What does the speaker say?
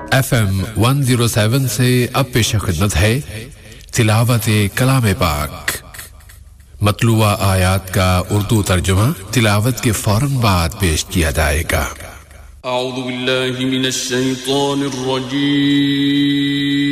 FM 107 से अब पेश खिदमत है तिलावत कलाम पाक। मतलूआ आयात का उर्दू तर्जुमा तिलावत के फौरन बाद पेश किया जाएगा। अऊज़ु बिल्लाहि मिनश शैतानिर रजीम।